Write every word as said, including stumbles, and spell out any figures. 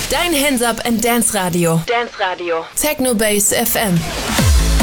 Dein Hands Up and Dance Radio. Dance Radio. Techno Base F M.